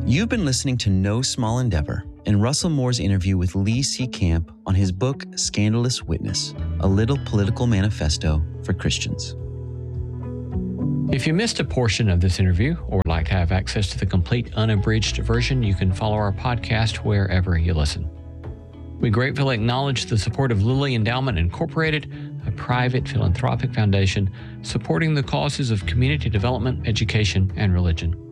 You've been listening to No Small Endeavor and Russell Moore's interview with Lee C. Camp on his book, Scandalous Witness, A Little Political Manifesto for Christians. If you missed a portion of this interview or would like to have access to the complete unabridged version, you can follow our podcast wherever you listen. We gratefully acknowledge the support of Lilly Endowment Incorporated, a private philanthropic foundation supporting the causes of community development, education, and religion.